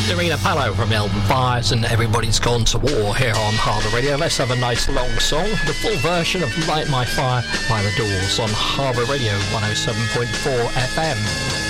Serena Palo from Elven Fires and Everybody's Gone to War here on Harbour Radio. Let's have a nice long song, the full version of Light My Fire by The Doors on Harbour Radio 107.4 FM.